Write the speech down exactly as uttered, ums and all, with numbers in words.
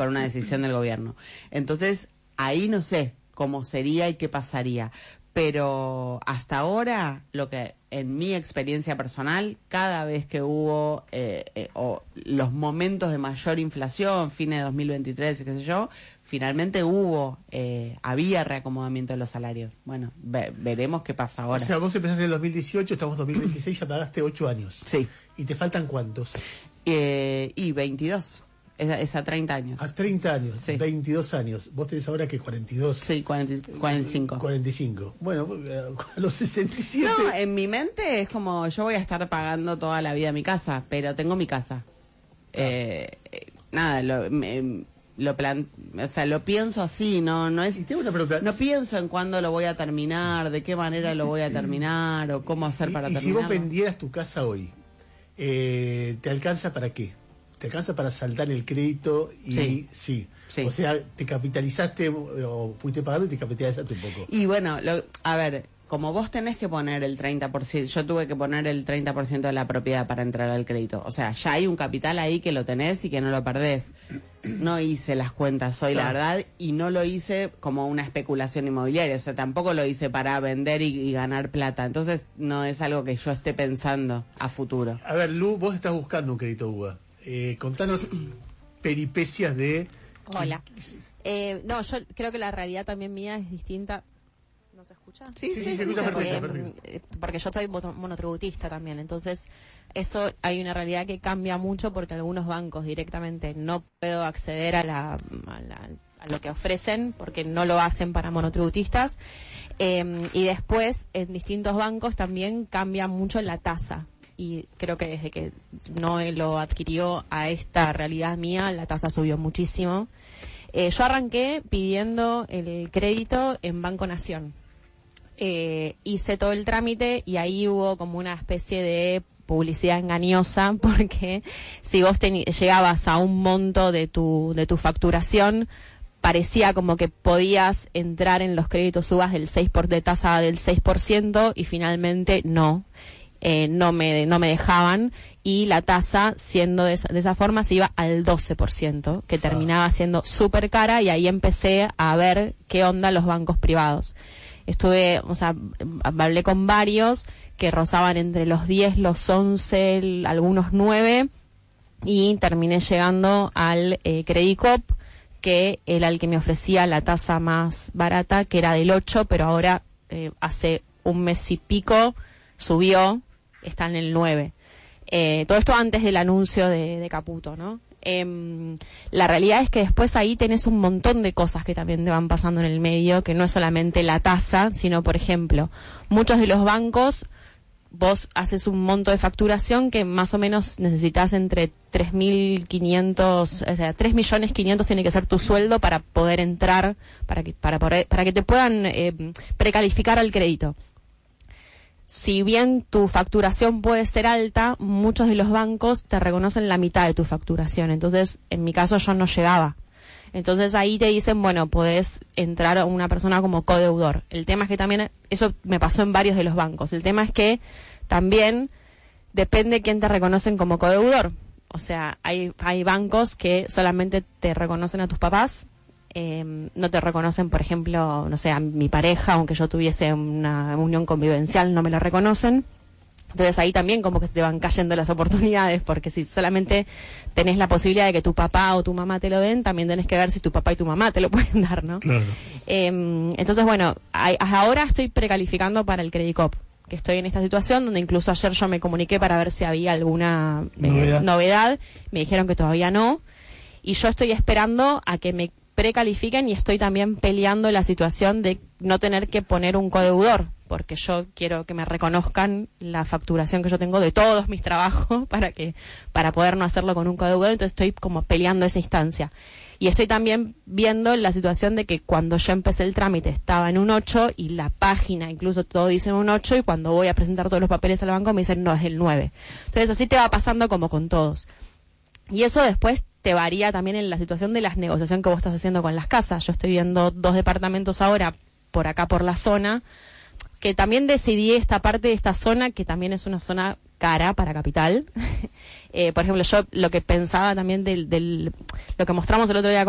por una decisión del gobierno. Entonces, ahí no sé cómo sería y qué pasaría. Pero hasta ahora, lo que en mi experiencia personal, cada vez que hubo eh, eh, o los momentos de mayor inflación, fines de dos mil veintitrés y qué sé yo, finalmente hubo, eh, había reacomodamiento de los salarios. Bueno, ve, veremos qué pasa ahora. O sea, vos empezaste en el dos mil dieciocho, estamos en dos mil veintiséis, ya pagaste ocho años. Sí. ¿Y te faltan cuántos? Eh, y veintidós. Es, es a treinta años. A treinta años, sí. veintidós años. Vos tenés ahora que cuarenta y dos. Sí, cuarenta, cuarenta y cinco. cuarenta y cinco. Bueno, a los sesenta y siete... No, en mi mente es como, yo voy a estar pagando toda la vida mi casa, pero tengo mi casa. Ah. Eh, nada, lo... Me, lo plan, o sea, lo pienso así, no no es, y tengo una pregunta. No pienso en cuándo lo voy a terminar, de qué manera lo voy a terminar o cómo hacer y, para y terminar. Si vos vendieras tu casa hoy, eh, ¿te alcanza para qué? ¿Te alcanza para saldar el crédito? Y sí, sí. sí. O sea, te capitalizaste o fuiste pagando y te capitalizaste un poco. Y bueno, lo, a ver, como vos tenés que poner el treinta por ciento, yo tuve que poner el treinta por ciento de la propiedad para entrar al crédito. O sea, ya hay un capital ahí que lo tenés y que no lo perdés. No hice las cuentas hoy, claro. La verdad, y no lo hice como una especulación inmobiliaria. O sea, tampoco lo hice para vender y, y ganar plata. Entonces, no es algo que yo esté pensando a futuro. A ver, Lu, vos estás buscando un crédito U B A. Eh, contanos peripecias de... Hola. Eh, no, yo creo que la realidad también mía es distinta. ¿No se escucha? Sí, sí, sí, sí se escucha perfecto, porque, perfecto. Porque yo soy monotributista también, entonces eso hay una realidad que cambia mucho porque algunos bancos directamente no puedo acceder a, la, a, la, a lo que ofrecen porque no lo hacen para monotributistas. Eh, y después en distintos bancos también cambia mucho la tasa. Y creo que desde que no lo adquirió a esta realidad mía, la tasa subió muchísimo. Eh, yo arranqué pidiendo el crédito en Banco Nación. Eh, hice todo el trámite y ahí hubo como una especie de publicidad engañosa porque si vos llegabas a un monto de tu, de tu facturación, parecía como que podías entrar en los créditos U B A del seis por, de tasa del seis por ciento y finalmente no. Eh, no me no me dejaban y la tasa siendo de esa, de esa forma se iba al doce por ciento que terminaba siendo súper cara y ahí empecé a ver qué onda los bancos privados. Estuve, o sea, hablé con varios que rozaban entre los diez, los once, el, algunos nueve y terminé llegando al eh, Credicop que era el que me ofrecía la tasa más barata que era del ocho, pero ahora eh, hace un mes y pico subió, está en el nueve. Eh, todo esto antes del anuncio de, de Caputo, ¿no? Eh, la realidad es que después ahí tenés un montón de cosas que también te van pasando en el medio, que no es solamente la tasa, sino, por ejemplo, muchos de los bancos, vos haces un monto de facturación que más o menos necesitas entre tres mil quinientos, o sea, tres millones quinientos tiene que ser tu sueldo para poder entrar, para que, para poder, para que te puedan eh, precalificar al crédito. Si bien tu facturación puede ser alta, muchos de los bancos te reconocen la mitad de tu facturación. Entonces, en mi caso, yo no llegaba. Entonces, ahí te dicen, bueno, podés entrar a una persona como codeudor. El tema es que también, eso me pasó en varios de los bancos. El tema es que también depende quién te reconocen como codeudor. O sea, hay, hay bancos que solamente te reconocen a tus papás. Eh, no te reconocen, por ejemplo, no sé, a mi pareja, aunque yo tuviese una unión convivencial, no me la reconocen. Entonces ahí también como que se te van cayendo las oportunidades, porque si solamente tenés la posibilidad de que tu papá o tu mamá te lo den, también tenés que ver si tu papá y tu mamá te lo pueden dar, ¿no? Claro. Eh, entonces, bueno, hay, ahora estoy precalificando para el Credicop, que estoy en esta situación, donde incluso ayer yo me comuniqué para ver si había alguna eh, novedad. novedad. Me dijeron que todavía no. Y yo estoy esperando a que me precalifiquen y estoy también peleando la situación de no tener que poner un codeudor, porque yo quiero que me reconozcan la facturación que yo tengo de todos mis trabajos para que para poder no hacerlo con un codeudor. Entonces estoy como peleando esa instancia. Y estoy también viendo la situación de que cuando yo empecé el trámite estaba en un ocho y la página, incluso todo dice un ocho, y cuando voy a presentar todos los papeles al banco me dicen no, es el nueve. Entonces así te va pasando como con todos. Y eso después te varía también en la situación de las negociaciones que vos estás haciendo con las casas. Yo estoy viendo dos departamentos ahora por acá por la zona, que también decidí esta parte de esta zona, que también es una zona cara para Capital. eh, por ejemplo, yo lo que pensaba también del, del lo que mostramos el otro día